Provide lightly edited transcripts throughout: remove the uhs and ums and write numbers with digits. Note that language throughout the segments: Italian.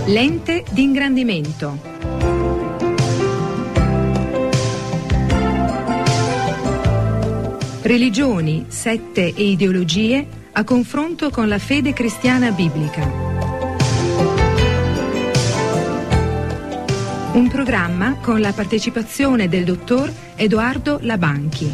Lente di ingrandimento. Religioni, sette e ideologie a confronto con la fede cristiana biblica. Un programma con la partecipazione del dottor Edoardo Labanchi.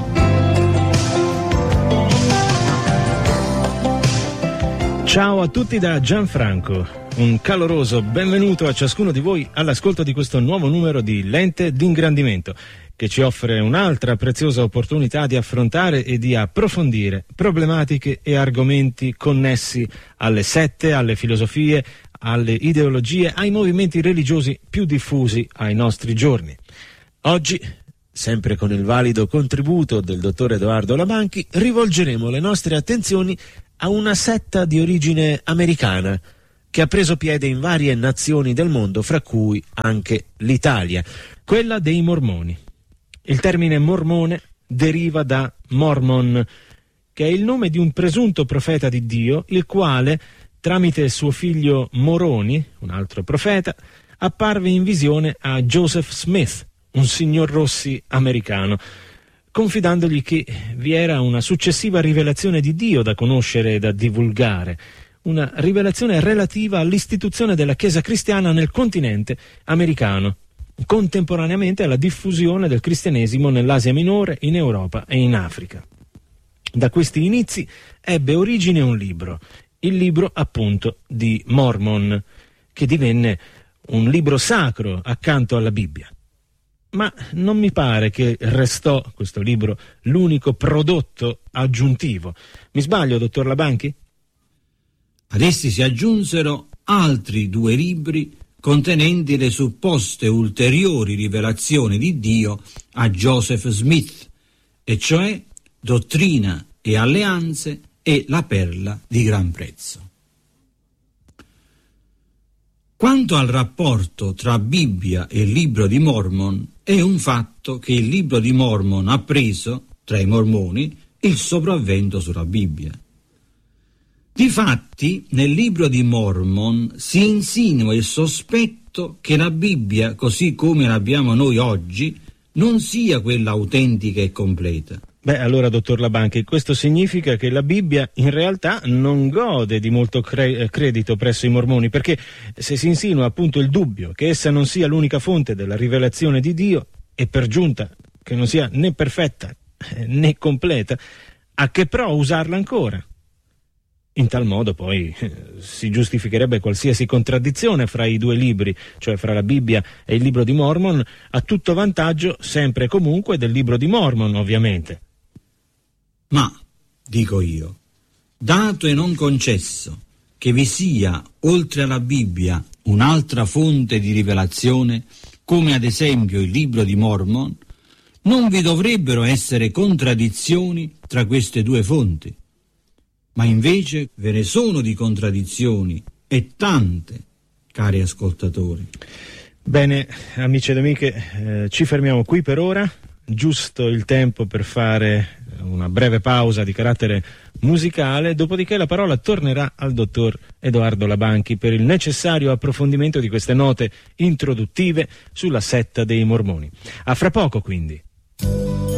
Ciao a tutti da Gianfranco. Un caloroso benvenuto a ciascuno di voi all'ascolto di questo nuovo numero di Lente d'ingrandimento, che ci offre un'altra preziosa opportunità di affrontare e di approfondire problematiche e argomenti connessi alle sette, alle filosofie, alle ideologie, ai movimenti religiosi più diffusi ai nostri giorni. Oggi, sempre con il valido contributo del dottor Edoardo Labanchi, rivolgeremo le nostre attenzioni a una setta di origine americana che ha preso piede in varie nazioni del mondo, fra cui anche l'Italia, quella dei Mormoni. Il termine mormone deriva da Mormon, che è il nome di un presunto profeta di Dio, il quale, tramite suo figlio Moroni, un altro profeta, apparve in visione a Joseph Smith, un signor Rossi americano, confidandogli che vi era una successiva rivelazione di Dio da conoscere e da divulgare, una rivelazione relativa all'istituzione della Chiesa cristiana nel continente americano, contemporaneamente alla diffusione del cristianesimo nell'Asia minore, in Europa e in Africa. Da questi inizi ebbe origine un libro, il libro appunto di Mormon, che divenne un libro sacro accanto alla Bibbia. Ma non mi pare che restò questo libro l'unico prodotto aggiuntivo. Mi sbaglio, dottor Labanchi? Ad essi si aggiunsero altri 2 libri contenenti le supposte ulteriori rivelazioni di Dio a Joseph Smith, e cioè Dottrina e Alleanze e La perla di gran prezzo. Quanto al rapporto tra Bibbia e il libro di Mormon, è un fatto che il libro di Mormon ha preso, tra i mormoni, il sopravvento sulla Bibbia. Difatti, nel libro di Mormon si insinua il sospetto che la Bibbia, così come l'abbiamo noi oggi, non sia quella autentica e completa. Beh, allora, dottor Labanchi, questo significa che la Bibbia in realtà non gode di molto credito presso i mormoni, perché se si insinua appunto il dubbio che essa non sia l'unica fonte della rivelazione di Dio, e per giunta che non sia né perfetta né completa, a che pro usarla ancora? In tal modo poi si giustificherebbe qualsiasi contraddizione fra i 2 libri, cioè fra la Bibbia e il libro di Mormon, a tutto vantaggio sempre e comunque del libro di Mormon, ovviamente. Ma, dico io, dato e non concesso che vi sia, oltre alla Bibbia, un'altra fonte di rivelazione, come ad esempio il libro di Mormon, non vi dovrebbero essere contraddizioni tra queste 2 fonti. Ma invece ve ne sono di contraddizioni, e tante, cari ascoltatori. Bene, amici ed amiche, ci fermiamo qui per ora, giusto il tempo per fare una breve pausa di carattere musicale, dopodiché la parola tornerà al dottor Edoardo Labanchi per il necessario approfondimento di queste note introduttive sulla setta dei Mormoni. A fra poco, quindi.